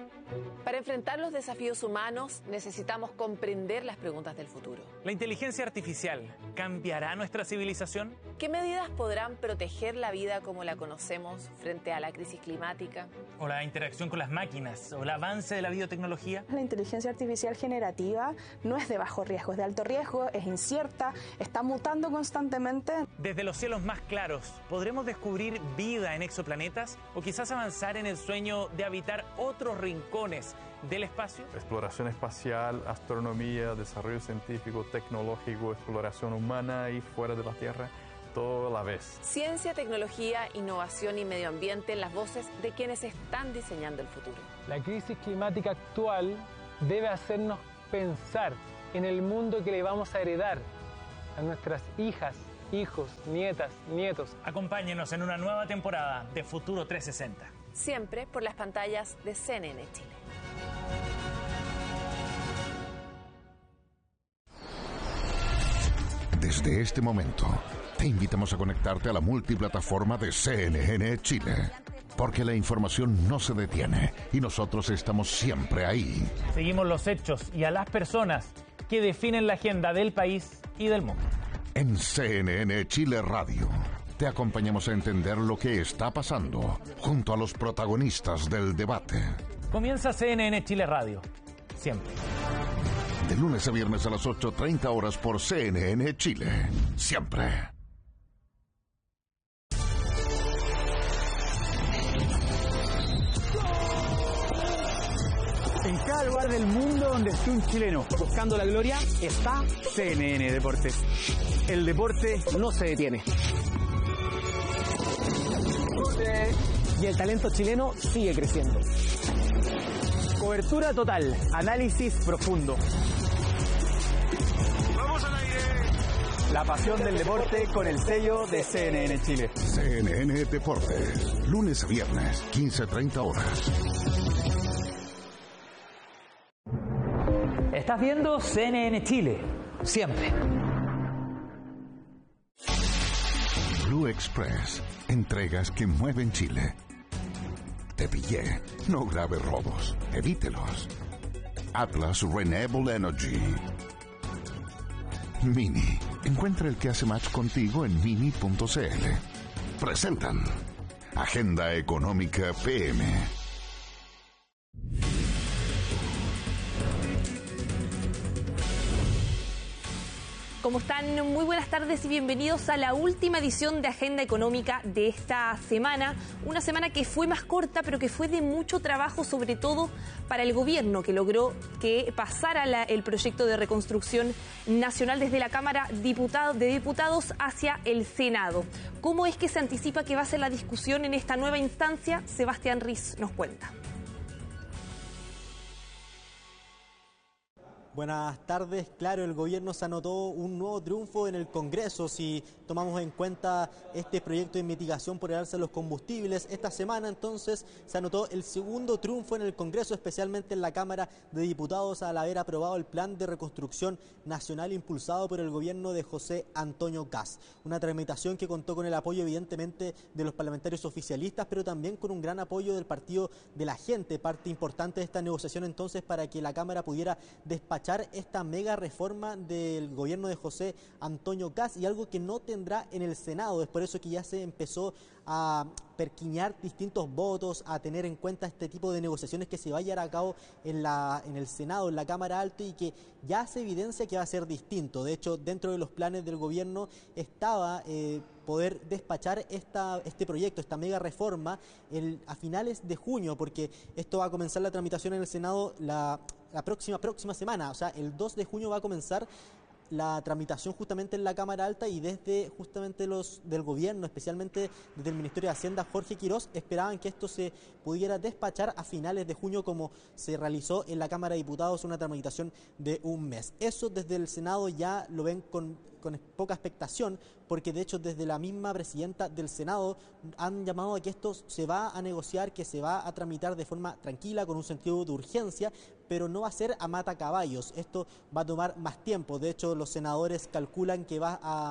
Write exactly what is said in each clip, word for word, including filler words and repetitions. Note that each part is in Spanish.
Para enfrentar los desafíos humanos necesitamos comprender las preguntas del futuro. ¿La inteligencia artificial cambiará nuestra civilización? ¿Qué medidas podrán proteger la vida como la conocemos frente a la crisis climática? ¿O la interacción con las máquinas? ¿O el avance de la biotecnología? La inteligencia artificial generativa no es de bajo riesgo, es de alto riesgo, es incierta, está mutando constantemente. Desde los cielos más claros, ¿podremos descubrir vida en exoplanetas? ¿O quizás avanzar en el sueño de habitar otros rincones del espacio? Exploración espacial, astronomía, desarrollo científico, tecnológico, exploración humana y fuera de la Tierra, todo a la vez. Ciencia, tecnología, innovación y medio ambiente en las voces de quienes están diseñando el futuro. La crisis climática actual debe hacernos pensar en el mundo que le vamos a heredar a nuestras hijas, hijos, nietas, nietos. Acompáñenos en una nueva temporada de Futuro trescientos sesenta. Siempre por las pantallas de C N N Chile. Desde este momento, te invitamos a conectarte a la multiplataforma de C N N Chile, porque la información no se detiene y nosotros estamos siempre ahí. Seguimos los hechos y a las personas que definen la agenda del país y del mundo. En C N N Chile Radio, te acompañamos a entender lo que está pasando junto a los protagonistas del debate. Comienza C N N Chile Radio, siempre. De lunes a viernes a las ocho treinta horas por C N N Chile. Siempre. En cada lugar del mundo donde esté un chileno buscando la gloria, está C N N Deportes. El deporte no se detiene. Y el talento chileno sigue creciendo. Cobertura total, análisis profundo. ¡Vamos al aire! La pasión del deporte con el sello de C N N Chile. C N N Deportes, lunes a viernes, quince treinta horas. Estás viendo C N N Chile, siempre. Blue Express, entregas que mueven Chile. Te pillé, no grave robos, evítelos. Atlas Renewable Energy. Mini, encuentra el que hace match contigo en mini punto c l. Presentan Agenda Económica P M. ¿Cómo están? Muy buenas tardes y bienvenidos a la última edición de Agenda Económica de esta semana. Una semana que fue más corta, pero que fue de mucho trabajo, sobre todo para el gobierno, que logró que pasara la, el proyecto de reconstrucción nacional desde la Cámara Diputado, de Diputados hacia el Senado. ¿Cómo es que se anticipa que va a ser la discusión en esta nueva instancia? Sebastián Riz nos cuenta. Buenas tardes. Claro, el gobierno se anotó un nuevo triunfo en el Congreso si tomamos en cuenta este proyecto de mitigación por el alza de los combustibles. Esta semana entonces se anotó el segundo triunfo en el Congreso, especialmente en la Cámara de Diputados, al haber aprobado el plan de reconstrucción nacional impulsado por el gobierno de José Antonio Kast. Una tramitación que contó con el apoyo evidentemente de los parlamentarios oficialistas, pero también con un gran apoyo del Partido de la Gente, parte importante de esta negociación entonces para que la Cámara pudiera despachar esta mega reforma del gobierno de José Antonio Kast, y algo que no tendrá en el Senado. Es por eso que ya se empezó a perquiñar distintos votos, a tener en cuenta este tipo de negociaciones que se va a llevar a cabo en, la, en el Senado, en la Cámara Alta, y que ya se evidencia que va a ser distinto. De hecho, dentro de los planes del gobierno estaba eh, poder despachar esta, este proyecto, esta mega reforma, el, a finales de junio, porque esto va a comenzar la tramitación en el Senado la, la próxima, próxima semana. O sea, el dos de junio va a comenzar la tramitación justamente en la Cámara Alta, y desde justamente los del gobierno, especialmente desde el Ministerio de Hacienda, Jorge Quirós, esperaban que esto se pudiera despachar a finales de junio, como se realizó en la Cámara de Diputados, una tramitación de un mes. Eso desde el Senado ya lo ven con, con poca expectación, porque de hecho desde la misma presidenta del Senado han llamado a que esto se va a negociar, que se va a tramitar de forma tranquila, con un sentido de urgencia, pero no va a ser a mata caballos. Esto va a tomar más tiempo. De hecho, los senadores calculan que va a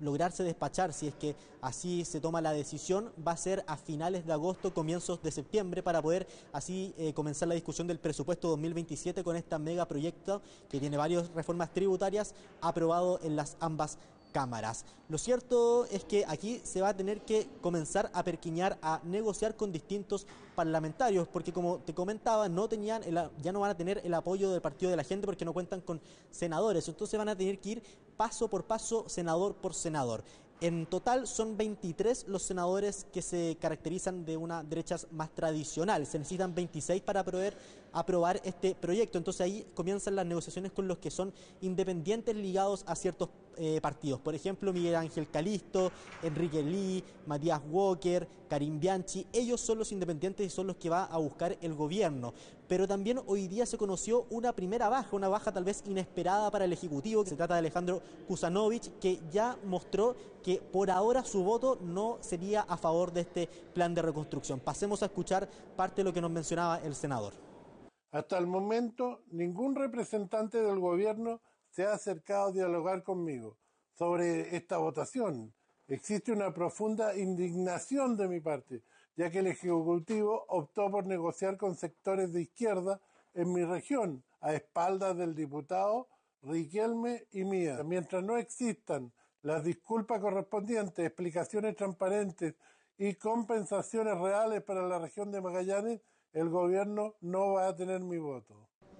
lograrse despachar, si es que así se toma la decisión, va a ser a finales de agosto, comienzos de septiembre, para poder así eh, comenzar la discusión del presupuesto dos mil veintisiete con este megaproyecto que tiene varias reformas tributarias aprobado en las ambas cámaras. Lo cierto es que aquí se va a tener que comenzar a perquiñar, a negociar con distintos parlamentarios, porque como te comentaba, no tenían el, ya no van a tener el apoyo del Partido de la Gente porque no cuentan con senadores, entonces van a tener que ir paso por paso, senador por senador. En total son veintitrés los senadores que se caracterizan de una derecha más tradicional. Se necesitan veintiséis para poder aprobar este proyecto. Entonces ahí comienzan las negociaciones con los que son independientes ligados a ciertos eh, partidos. Por ejemplo, Miguel Ángel Calisto, Enrique Lee, Matías Walker, Karim Bianchi. Ellos son los independientes y son los que va a buscar el gobierno. Pero también hoy día se conoció una primera baja, una baja tal vez inesperada para el Ejecutivo, que se trata de Alejandro Kusanovich, que ya mostró que por ahora su voto no sería a favor de este plan de reconstrucción. Pasemos a escuchar parte de lo que nos mencionaba el senador. Hasta el momento, ningún representante del gobierno se ha acercado a dialogar conmigo sobre esta votación. Existe una profunda indignación de mi parte, ya que el Ejecutivo optó por negociar con sectores de izquierda en mi región, a espaldas del diputado Riquelme y mía. Mientras no existan las disculpas correspondientes, explicaciones transparentes y compensaciones reales para la región de Magallanes, el gobierno no va a tener mi voto.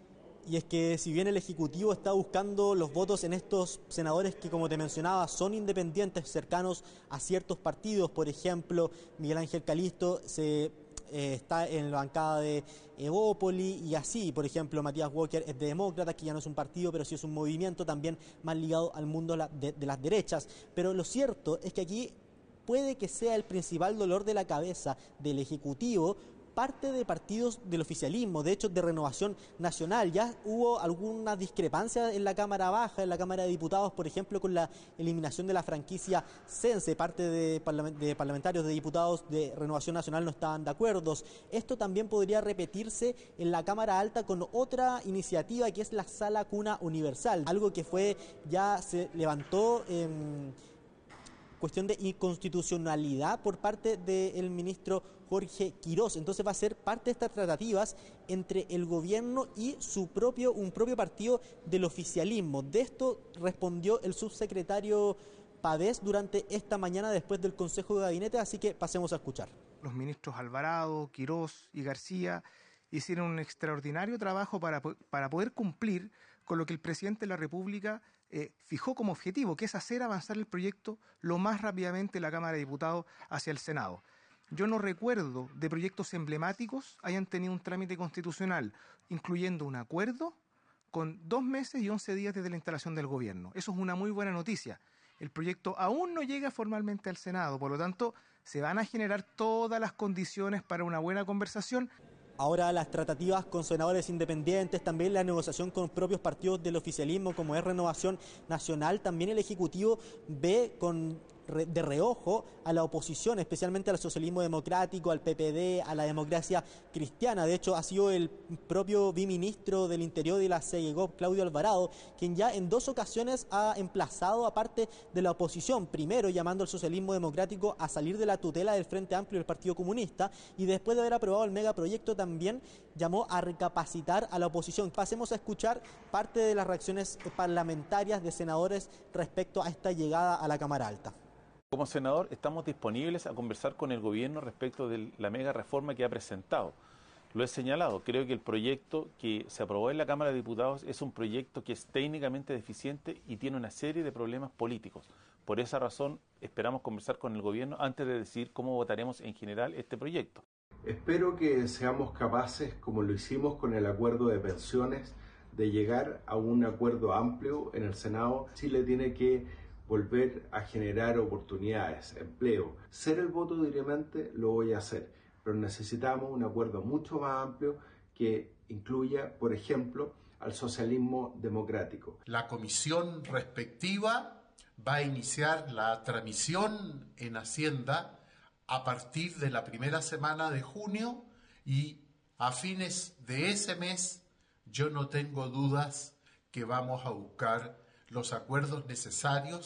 Y es que si bien el Ejecutivo está buscando los votos en estos senadores que, como te mencionaba, son independientes, cercanos a ciertos partidos, por ejemplo, Miguel Ángel Calisto se, eh, está en la bancada de Evópoli y así, por ejemplo, Matías Walker es de Demócratas, que ya no es un partido, pero sí es un movimiento también más ligado al mundo de, de las derechas. Pero lo cierto es que aquí puede que sea el principal dolor de la cabeza del Ejecutivo, parte de partidos del oficialismo, de hecho de Renovación Nacional. Ya hubo algunas discrepancias en la Cámara Baja, en la Cámara de Diputados, por ejemplo, con la eliminación de la franquicia Sense. Parte de, parlament de parlamentarios, de diputados de Renovación Nacional no estaban de acuerdo. Esto también podría repetirse en la Cámara Alta con otra iniciativa que es la Sala Cuna Universal, algo que fue ya se levantó en cuestión de inconstitucionalidad por parte del ministro Jorge Quirós. Entonces va a ser parte de estas tratativas entre el gobierno y su propio, un propio partido del oficialismo. De esto respondió el subsecretario Pavés durante esta mañana después del Consejo de Gabinete, así que pasemos a escuchar. Los ministros Alvarado, Quirós y García hicieron un extraordinario trabajo para, para poder cumplir con lo que el presidente de la República eh, fijó como objetivo, que es hacer avanzar el proyecto lo más rápidamente de la Cámara de Diputados hacia el Senado. Yo no recuerdo de proyectos emblemáticos hayan tenido un trámite constitucional, incluyendo un acuerdo con dos meses y once días desde la instalación del gobierno. Eso es una muy buena noticia. El proyecto aún no llega formalmente al Senado, por lo tanto, se van a generar todas las condiciones para una buena conversación. Ahora las tratativas con senadores independientes, también la negociación con propios partidos del oficialismo como es Renovación Nacional, también el Ejecutivo ve con de reojo a la oposición, especialmente al socialismo democrático, al P P D, a la democracia cristiana. De hecho, ha sido el propio viceministro del Interior de la CEGOP, Claudio Alvarado, quien ya en dos ocasiones ha emplazado a parte de la oposición, primero llamando al socialismo democrático a salir de la tutela del Frente Amplio y del Partido Comunista, y después de haber aprobado el megaproyecto también llamó a recapacitar a la oposición. Pasemos a escuchar parte de las reacciones parlamentarias de senadores respecto a esta llegada a la Cámara Alta. Como senador estamos disponibles a conversar con el gobierno respecto de la mega reforma que ha presentado. Lo he señalado, creo que el proyecto que se aprobó en la Cámara de Diputados es un proyecto que es técnicamente deficiente y tiene una serie de problemas políticos. Por esa razón esperamos conversar con el gobierno antes de decidir cómo votaremos en general este proyecto. Espero que seamos capaces, como lo hicimos con el acuerdo de pensiones, de llegar a un acuerdo amplio en el Senado. Chile tiene que volver a generar oportunidades, empleo. Ser el voto libremente lo voy a hacer, pero necesitamos un acuerdo mucho más amplio que incluya, por ejemplo, al socialismo democrático. La comisión respectiva va a iniciar la tramisión en Hacienda a partir de la primera semana de junio y a fines de ese mes yo no tengo dudas que vamos a buscar los acuerdos necesarios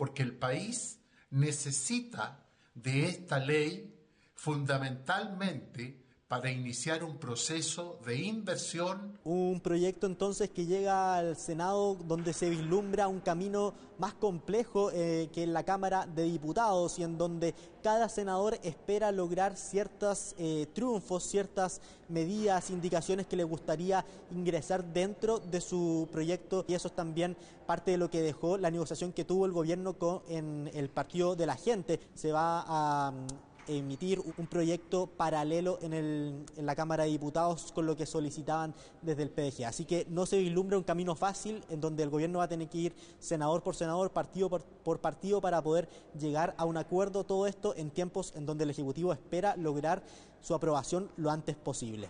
porque el país necesita de esta ley fundamentalmente para iniciar un proceso de inversión. Un proyecto entonces que llega al Senado donde se vislumbra un camino más complejo eh, que en la Cámara de Diputados y en donde cada senador espera lograr ciertos eh, triunfos, ciertas medidas, indicaciones que le gustaría ingresar dentro de su proyecto, y eso es también parte de lo que dejó la negociación que tuvo el gobierno con en el Partido de la Gente. Se va a emitir un proyecto paralelo en, el, en la Cámara de Diputados con lo que solicitaban desde el P D G. Así que no se vislumbra un camino fácil en donde el gobierno va a tener que ir senador por senador, partido por, por partido para poder llegar a un acuerdo, todo esto en tiempos en donde el Ejecutivo espera lograr su aprobación lo antes posible.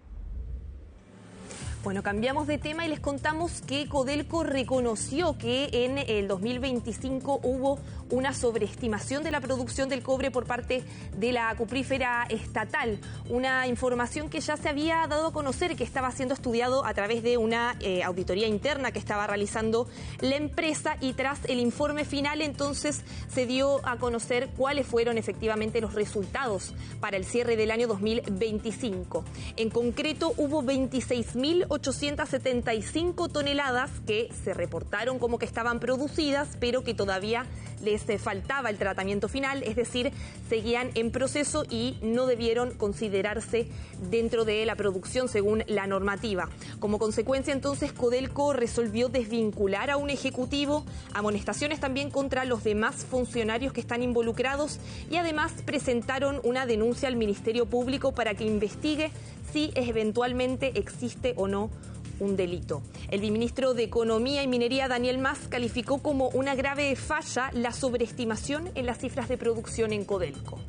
Bueno, cambiamos de tema y les contamos que Codelco reconoció que en el dos mil veinticinco hubo una sobreestimación de la producción del cobre por parte de la cuprífera estatal. Una información que ya se había dado a conocer, que estaba siendo estudiado a través de una eh, auditoría interna que estaba realizando la empresa, y tras el informe final entonces se dio a conocer cuáles fueron efectivamente los resultados para el cierre del año dos mil veinticinco. En concreto, hubo veintiséis mil ochocientas setenta y cinco toneladas que se reportaron como que estaban producidas, pero que todavía les faltaba el tratamiento final, es decir, seguían en proceso y no debieron considerarse dentro de la producción según la normativa. Como consecuencia, entonces, Codelco resolvió desvincular a un ejecutivo, amonestaciones también contra los demás funcionarios que están involucrados, y además presentaron una denuncia al Ministerio Público para que investigue si eventualmente existe o no un delito. El ministro de Economía y Minería, Daniel Mas, calificó como una grave falla la sobreestimación en las cifras de producción en Codelco.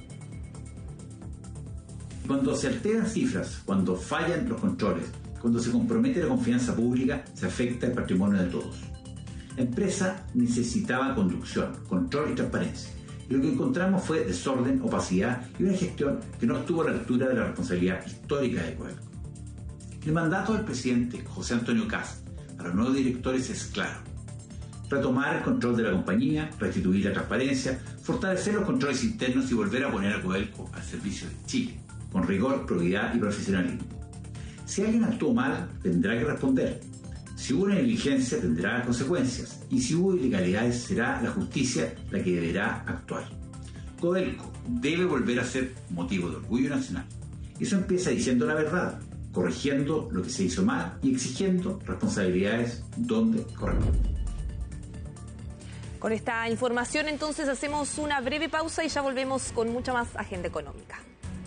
Cuando se alteran cifras, cuando fallan los controles, cuando se compromete la confianza pública, se afecta el patrimonio de todos. La empresa necesitaba conducción, control y transparencia. Y lo que encontramos fue desorden, opacidad y una gestión que no estuvo a la altura de la responsabilidad histórica de Codelco. El mandato del presidente José Antonio Kast para los nuevos directores es claro: retomar el control de la compañía, restituir la transparencia, fortalecer los controles internos y volver a poner a Codelco al servicio de Chile, con rigor, probidad y profesionalismo. Si alguien actuó mal, tendrá que responder. Si hubo una negligencia, tendrá consecuencias. Y si hubo ilegalidades, será la justicia la que deberá actuar. Codelco debe volver a ser motivo de orgullo nacional. Eso empieza diciendo la verdad, corrigiendo lo que se hizo mal y exigiendo responsabilidades donde corresponden. Con esta información entonces hacemos una breve pausa y ya volvemos con mucha más agenda económica.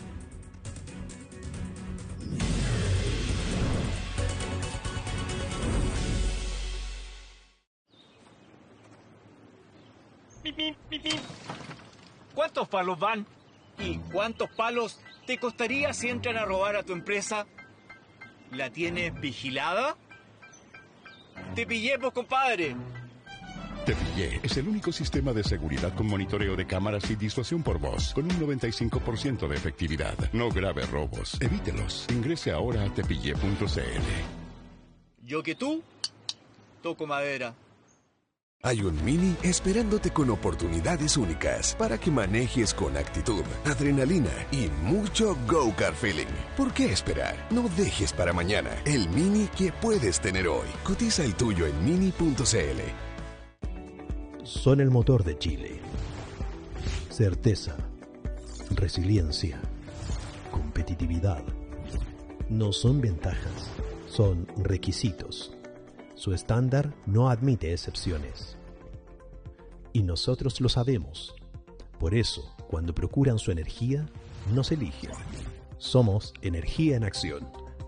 ¿Cuántos palos van? ¿Y cuántos palos te costaría si entran a robar a tu empresa? ¿La tienes vigilada? ¡Te pillé, pues, compadre! Te Pillé es el único sistema de seguridad con monitoreo de cámaras y disuasión por voz, con un noventa y cinco por ciento de efectividad. No grave robos, evítelos. Ingrese ahora a tepillé punto c l. Yo que tú, toco madera. Hay un Mini esperándote con oportunidades únicas para que manejes con actitud, adrenalina y mucho go-kart feeling. ¿Por qué esperar? No dejes para mañana el Mini que puedes tener hoy. Cotiza el tuyo en mini punto c l. Son el motor de Chile. Certeza, resiliencia, competitividad. No son ventajas, son requisitos. Su estándar no admite excepciones. Y nosotros lo sabemos. Por eso, cuando procuran su energía, nos eligen. Somos Energía en Acción.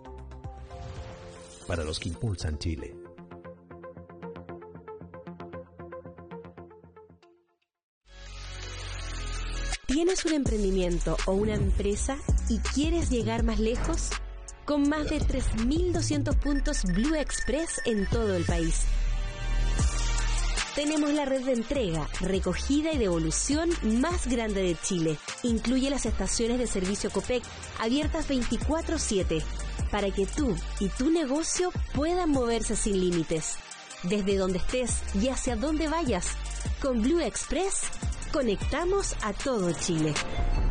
Para los que impulsan Chile. ¿Tienes un emprendimiento o una empresa y quieres llegar más lejos? Con más de tres mil doscientos puntos Blue Express en todo el país. Tenemos la red de entrega, recogida y devolución más grande de Chile. Incluye las estaciones de servicio Copec, abiertas veinticuatro siete, para que tú y tu negocio puedan moverse sin límites. Desde donde estés y hacia donde vayas, Con Blue Express, conectamos a todo Chile.